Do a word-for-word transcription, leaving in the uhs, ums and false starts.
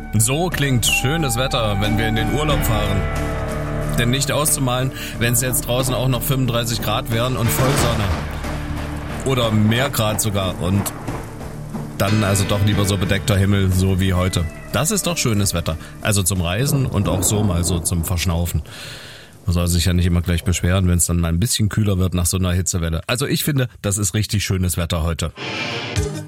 So klingt schönes Wetter, wenn wir in den Urlaub fahren. Denn nicht auszumalen, wenn es jetzt draußen auch noch fünfunddreißig Grad wären und Vollsonne. Oder mehr Grad sogar und dann also doch lieber so bedeckter Himmel, so wie heute. Das ist doch schönes Wetter. Also zum Reisen und auch so mal so zum Verschnaufen. Man soll sich ja nicht immer gleich beschweren, wenn es dann mal ein bisschen kühler wird nach so einer Hitzewelle. Also ich finde, das ist richtig schönes Wetter heute.